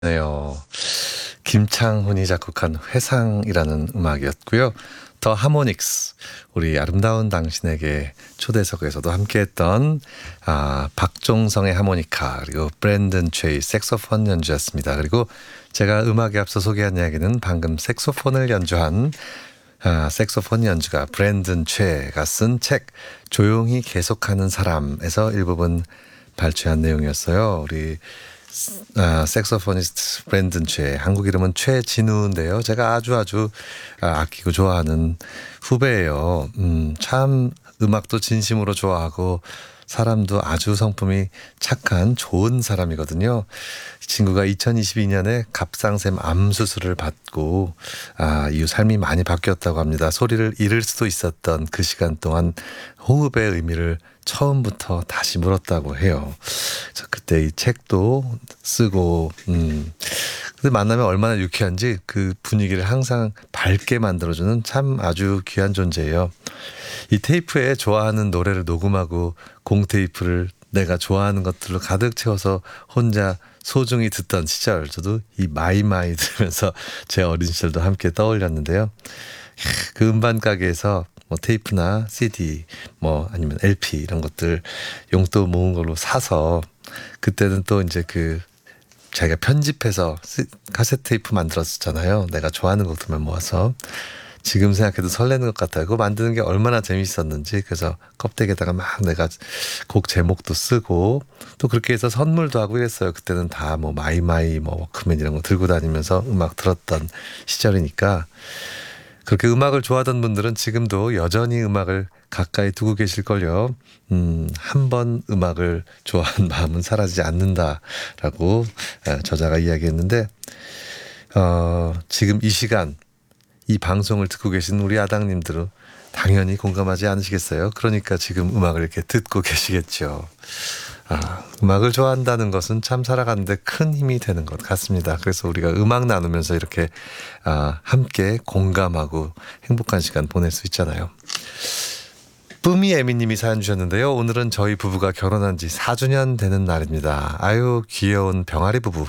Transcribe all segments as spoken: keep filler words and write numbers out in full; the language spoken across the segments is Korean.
네요. 김창훈이 작곡한 회상이라는 음악이었고요. 더 하모닉스, 우리 아름다운 당신에게 초대석에서도 함께했던 아, 박종성의 하모니카, 그리고 브랜든 최의 색소폰 연주였습니다. 그리고 제가 음악에 앞서 소개한 이야기는 방금 색소폰을 연주한 아, 색소폰 연주가 브랜든 최가 쓴 책 조용히 계속하는 사람에서 일부분 발췌한 내용이었어요. 우리 아, 색소포니스트 브랜든 최, 한국 이름은 최진우인데요. 제가 아주 아주 아, 아끼고 좋아하는 후배예요. 음, 참 음악도 진심으로 좋아하고 사람도 아주 성품이 착한 좋은 사람이거든요. 이 친구가 이천이십이 년에 갑상샘 암 수술을 받고 아, 이후 삶이 많이 바뀌었다고 합니다. 소리를 잃을 수도 있었던 그 시간 동안 호흡의 의미를 처음부터 다시 물었다고 해요. 저 그때 이 책도 쓰고, 음. 근데 만나면 얼마나 유쾌한지 그 분위기를 항상 밝게 만들어주는 참 아주 귀한 존재예요. 이 테이프에 좋아하는 노래를 녹음하고 공테이프를 내가 좋아하는 것들로 가득 채워서 혼자 소중히 듣던 시절, 저도 이 마이마이 들으면서 제 어린 시절도 함께 떠올렸는데요. 그 음반 가게에서 뭐 테이프나 씨디, 뭐 아니면 엘피 이런 것들 용돈 모은 걸로 사서 그때는 또 이제 그 자기가 편집해서 카세트 테이프 만들었었잖아요. 내가 좋아하는 곡들만 모아서. 지금 생각해도 설레는 것 같아요. 그거 만드는 게 얼마나 재밌었는지. 그래서 껍데기에다가 막 내가 곡 제목도 쓰고 또 그렇게 해서 선물도 하고 이랬어요. 그때는 다 뭐 마이마이 뭐 워크맨 이런 거 들고 다니면서 음악 들었던 시절이니까. 그렇게 음악을 좋아하던 분들은 지금도 여전히 음악을 가까이 두고 계실걸요. 음, 한 번 음악을 좋아한 마음은 사라지지 않는다라고 저자가 이야기했는데 어, 지금 이 시간 이 방송을 듣고 계신 우리 아당님들은 당연히 공감하지 않으시겠어요? 그러니까 지금 음악을 이렇게 듣고 계시겠죠. 아, 음악을 좋아한다는 것은 참 살아가는데 큰 힘이 되는 것 같습니다. 그래서 우리가 음악 나누면서 이렇게 아, 함께 공감하고 행복한 시간 보낼 수 있잖아요. 뿌미 애미님이 사연 주셨는데요. 오늘은 저희 부부가 결혼한 지 사 주년 되는 날입니다. 아유 귀여운 병아리 부부.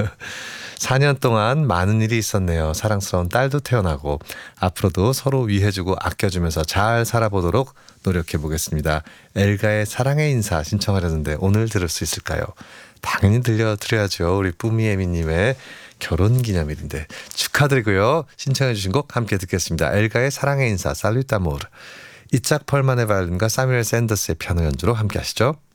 사 년 동안 많은 일이 있었네요. 사랑스러운 딸도 태어나고 앞으로도 서로 위해주고 아껴주면서 잘 살아보도록 노력해보겠습니다. 엘가의 사랑의 인사 신청하려는데 오늘 들을 수 있을까요? 당연히 들려드려야죠. 우리 뿌미애미님의 결혼기념일인데 축하드리고요. 신청해 주신 곡 함께 듣겠습니다. 엘가의 사랑의 인사 살루타모르, 이짝 펄만의 바이올린과 사뮤엘 샌더스의 피아노 연주로 함께 하시죠.